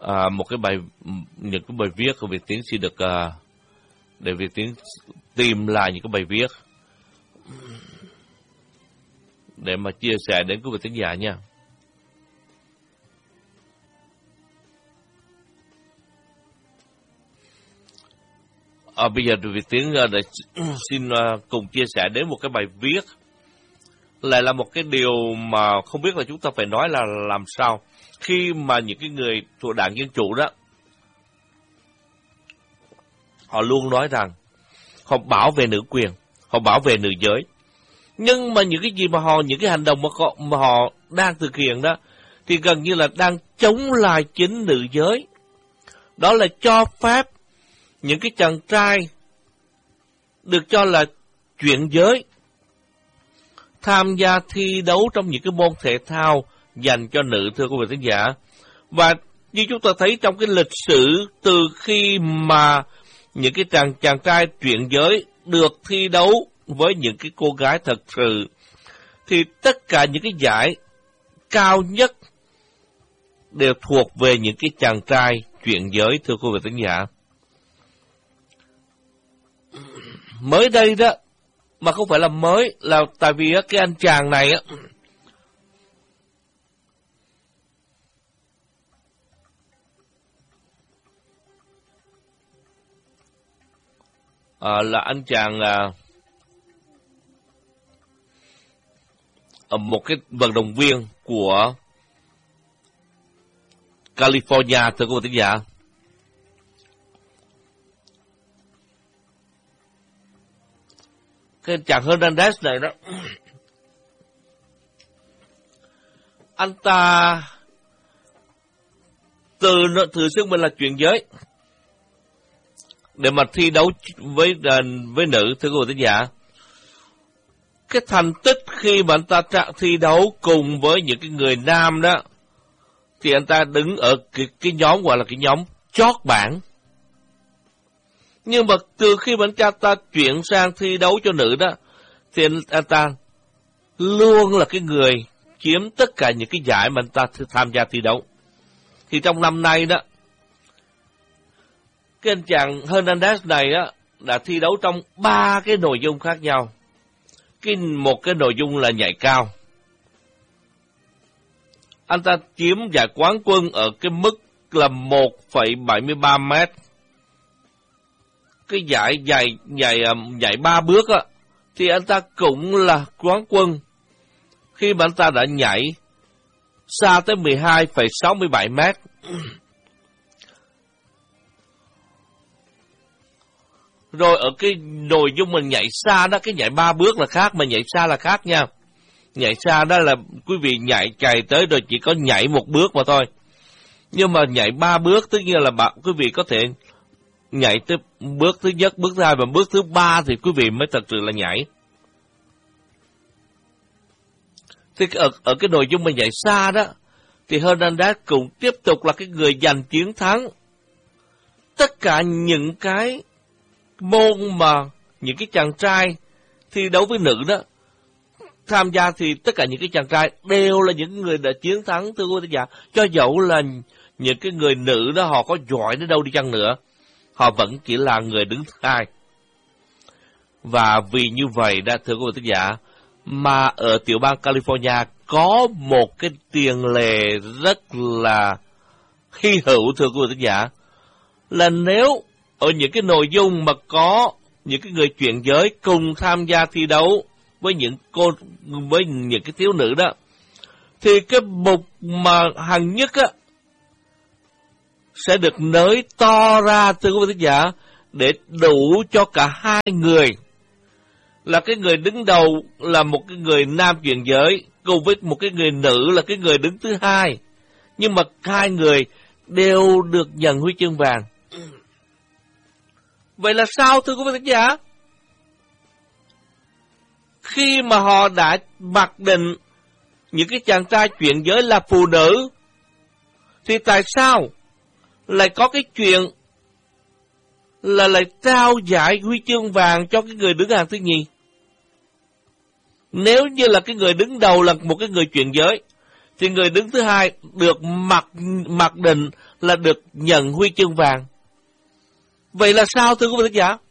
những cái bài viết của Việt Tiến xin được để Việt Tiến tìm lại những cái bài viết để mà chia sẻ đến quý vị thính giả nha. Bây giờ Việt Tiến xin cùng chia sẻ đến một cái bài viết, lại là một cái điều mà không biết là chúng ta phải nói là làm sao khi mà những cái người thuộc Đảng Dân Chủ đó, họ luôn nói rằng họ bảo vệ nữ quyền, họ bảo vệ nữ giới, nhưng mà những cái gì mà những cái hành động mà họ đang thực hiện đó thì gần như là đang chống lại chính nữ giới. Đó là cho phép những cái chàng trai được cho là chuyển giới tham gia thi đấu trong những cái môn thể thao dành cho nữ, thưa quý vị thính giả. Và như chúng ta thấy trong cái lịch sử, từ khi mà những cái chàng trai chuyển giới được thi đấu với những cái cô gái thật sự, thì tất cả những cái giải cao nhất đều thuộc về những cái chàng trai chuyển giới, thưa quý vị thính giả. Mới đây đó, mà không phải là mới, là tại vì cái anh chàng này á, là anh chàng một cái vận động viên của California, thưa quý vị thính giả. Cái chàng Hernandez này đó, anh ta tự xưng mình là chuyển giới để mà thi đấu với nữ, thưa quý vị thính giả. Cái thành tích khi mà anh ta thi đấu cùng với những cái người nam đó, thì anh ta đứng ở cái nhóm gọi là cái nhóm chót bảng. Nhưng mà từ khi mà anh ta chuyển sang thi đấu cho nữ đó, thì anh ta luôn là cái người chiếm tất cả những cái giải mà anh ta tham gia thi đấu. Thì trong năm nay đó, cái anh chàng Hernandez này á đã thi đấu trong 3 cái nội dung khác nhau. Một cái nội dung là nhảy cao. Anh ta chiếm giải quán quân ở cái mức là 1,73 mét. Cái giải 3 bước á, thì anh ta cũng là quán quân khi mà anh ta đã nhảy xa tới 12,67 mét. Rồi ở cái nội dung mình nhảy xa đó, cái nhảy 3 bước là khác, mà nhảy xa là khác nha. Nhảy xa đó là quý vị chạy tới rồi chỉ có nhảy 1 bước mà thôi. Nhưng mà nhảy 3 bước tức nghĩa là quý vị có thể nhảy tới bước thứ nhất, bước thứ hai và bước thứ 3 thì quý vị mới thật sự là nhảy. Thì ở cái nội dung mà nhảy xa đó, thì Hernandez cũng tiếp tục là cái người giành chiến thắng. Tất cả những cái môn mà những cái chàng trai thi đấu với nữ đó tham gia, thì tất cả những cái chàng trai đều là những người đã chiến thắng, thưa quý vị giả. Cho dẫu là những cái người nữ đó họ có giỏi đến đâu đi chăng nữa, họ vẫn chỉ là người đứng thứ hai. Và vì như vậy đó, thưa quý vị giả, mà ở tiểu bang California có một cái tiền lệ rất là hy hữu, thưa quý vị giả, là nếu ở những cái nội dung mà có những cái người chuyển giới cùng tham gia thi đấu với những cái thiếu nữ đó, thì cái mục mà hằng nhất á sẽ được nới to ra, thưa quý vị giả, để đủ cho cả hai người. Là cái người đứng đầu là một cái người nam chuyển giới cùng với một cái người nữ là cái người đứng thứ hai, nhưng mà hai người đều được nhận huy chương vàng. Vậy là sao, thưa quý vị khán giả? Khi mà họ đã mặc định những cái chàng trai chuyển giới là phụ nữ, thì tại sao lại có cái chuyện là lại trao giải huy chương vàng cho cái người đứng hàng thứ nhì? Nếu như là cái người đứng đầu là một cái người chuyển giới, thì người đứng thứ hai được mặc định là được nhận huy chương vàng. Vậy là sao thưa quý vị khán giả?